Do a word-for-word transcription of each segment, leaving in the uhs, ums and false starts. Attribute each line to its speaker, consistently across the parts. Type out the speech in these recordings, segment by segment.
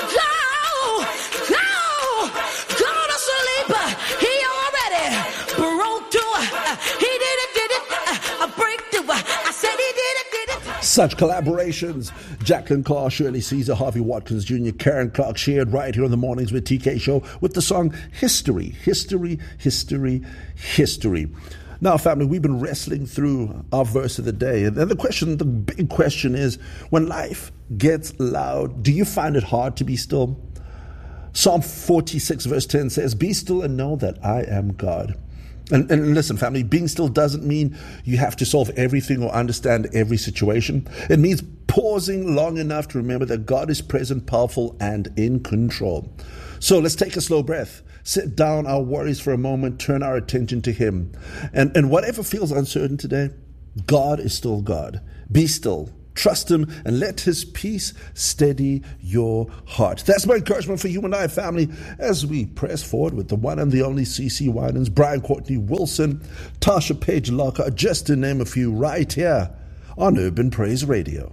Speaker 1: Go, go, go to sleep. He already broke through. He did it, did it, a breakthrough. I said he did it, did it.
Speaker 2: Such collaborations. Jacqueline Clark, Shirley Caesar, Harvey Watkins Junior, Karen Clark shared right here in the Mornings with T K show with the song History, History, History, History. Now, family, we've been wrestling through our verse of the day. And the question, the big question is, when life gets loud, do you find it hard to be still? Psalm forty-six verse ten says, be still and know that I am God. And, and listen, family, being still doesn't mean you have to solve everything or understand every situation. It means pausing long enough to remember that God is present, powerful, and in control. So let's take a slow breath. Sit down our worries for a moment, turn our attention to Him. And, and whatever feels uncertain today, God is still God. Be still. Trust Him and let His peace steady your heart. That's my encouragement for you and I, family, as we press forward with the one and the only C C Winans, Brian Courtney Wilson, Tasha Page Locker, just to name a few, right here on Urban Praise Radio.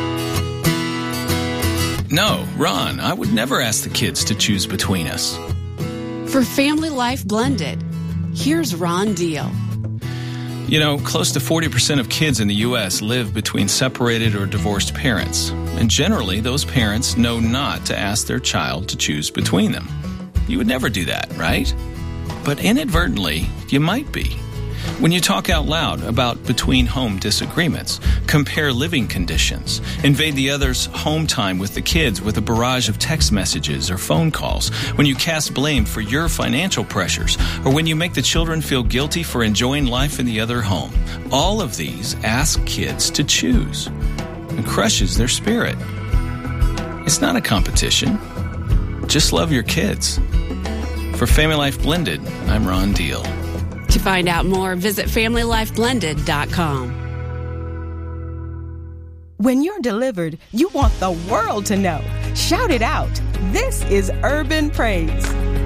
Speaker 3: No, Ron, I would never ask the kids to choose between us.
Speaker 4: For Family Life Blended, here's Ron Deal.
Speaker 3: You know, close to forty percent of kids in the U S live between separated or divorced parents. And generally, those parents know not to ask their child to choose between them. You would never do that, right? But inadvertently, you might be. When you talk out loud about between-home disagreements, compare living conditions, invade the other's home time with the kids with a barrage of text messages or phone calls, when you cast blame for your financial pressures, or when you make the children feel guilty for enjoying life in the other home, all of these ask kids to choose and crushes their spirit. It's not a competition. Just love your kids. For Family Life Blended, I'm Ron Deal.
Speaker 4: To find out more, visit family life blended dot com.
Speaker 5: When you're delivered, you want the world to know. Shout it out. This is Urban Praise.